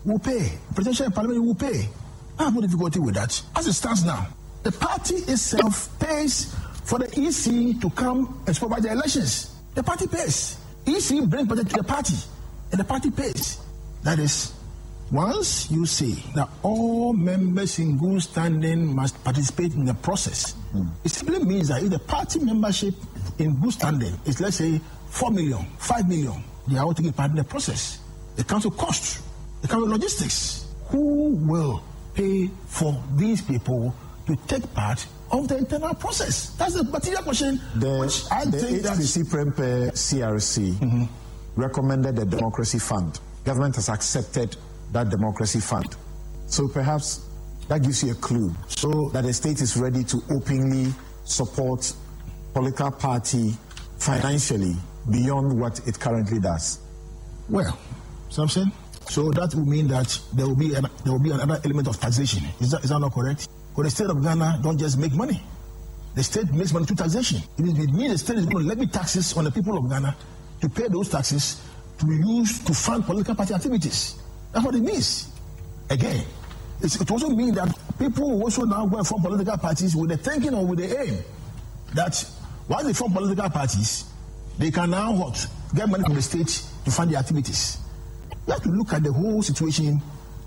will pay. Presidential and parliament will pay. I have no difficulty with that. As it stands now, the party itself pays for the EC to come and supervise the elections. The party pays. EC brings budget to the party, and the party pays. That is, once you say that all members in good standing must participate in the process, it simply means that if the party membership in good standing is, let's say, 4 million, 5 million, they are all taking part in the process. It comes with cost. It comes with logistics. Who will pay for these people to take part of the internal process? That's the material question. The HPC Prempeh CRC recommended the Democracy Fund. Government has accepted that Democracy Fund. So perhaps that gives you a clue so that the state is ready to openly support political party financially beyond what it currently does. Well, Samson, so that will mean that there will be another element of taxation. Is that not correct? Because the state of Ghana don't just make money. The state makes money through taxation. It means the state is going to levy taxes on the people of Ghana to pay those taxes to be used to fund political party activities. That's what it means. Again, it also means that people will also now go and form political parties with the thinking or with the aim that once they form political parties, they can now get money from the state to fund their activities. You have to look at the whole situation,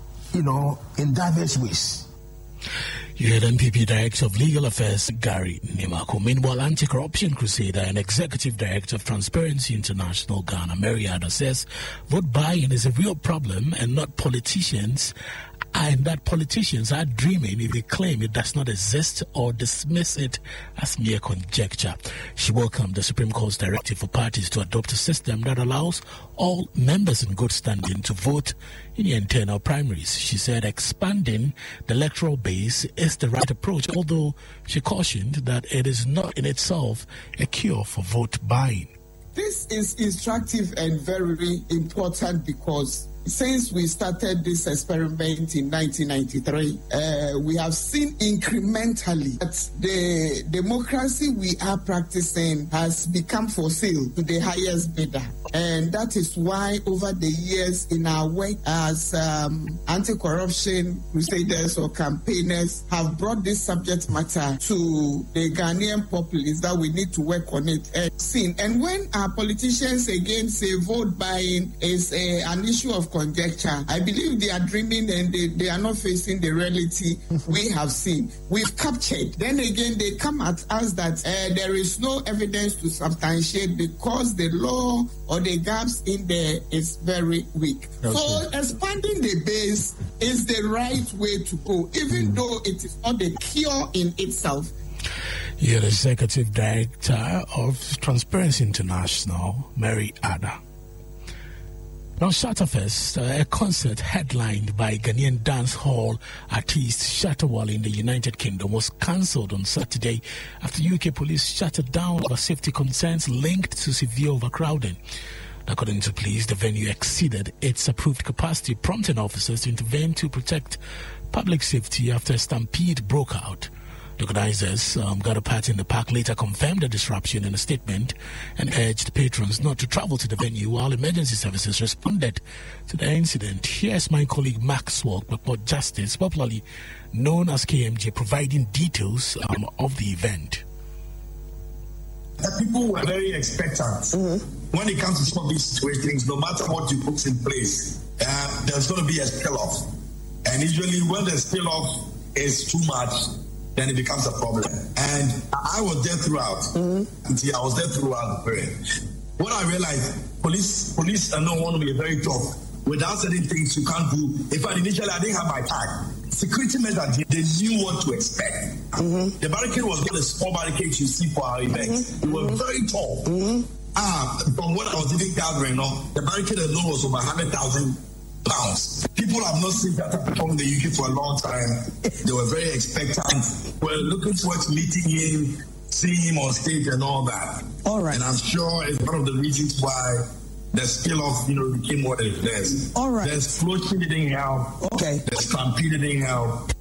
in diverse ways. You heard MPP Director of Legal Affairs, Gary Nimako. Meanwhile, anti-corruption crusader and Executive Director of Transparency International Ghana, Mary Ada, says vote buying is a real problem and not politicians, and that politicians are dreaming if they claim it does not exist or dismiss it as mere conjecture. She welcomed the Supreme Court's directive for parties to adopt a system that allows all members in good standing to vote in the internal primaries. She said expanding the electoral base is the right approach, although she cautioned that it is not in itself a cure for vote buying. This is instructive and very important because since we started this experiment in 1993, we have seen incrementally that the democracy we are practicing has become for sale to the highest bidder. And that is why over the years in our work as anti-corruption crusaders or campaigners have brought this subject matter to the Ghanaian populace that we need to work on it and seen. And when our politicians again say vote buying is an issue of conjecture, I believe they are dreaming and they are not facing the reality we have seen. We've captured. Then again, they come at us that there is no evidence to substantiate because the law or the gaps in there is very weak. Okay. So expanding the base is the right way to go, even though it is not a cure in itself. You're the Executive Director of Transparency International, Mary Ada. Now, Shatterfest, a concert headlined by Ghanaian dancehall artist Shatta Wale in the United Kingdom, was cancelled on Saturday after UK police shut it down over safety concerns linked to severe overcrowding. According to police, the venue exceeded its approved capacity, prompting officers to intervene to protect public safety after a stampede broke out. The organizers got a party in the park later confirmed the disruption in a statement and urged patrons not to travel to the venue while emergency services responded to the incident. Here's my colleague Maxwell Port Justice, popularly known as KMJ, providing details of the event. The people were very expectant. When it comes to some of these situations, no matter what you put in place, there's going to be a spill-off. And usually when the spill-off is too much, then it becomes a problem. And I was there throughout. I was there throughout the period. What I realized, police are not want to be very tough. Without certain things you can't do. In fact, initially I didn't have my tag. Security meant that they knew what to expect. The barricade was not a small barricade you see for our events. It was very tall. From what I was even gathering, the barricade alone was over 100,000 pounds. People have not seen that perform in the UK for a long time. They were very expectant. We're looking forward to meeting him, seeing him on stage and all that. All right. And I'm sure it's one of the reasons why the spill-off, became what it is. All right. The explosion didn't help. Okay. The stampede didn't help.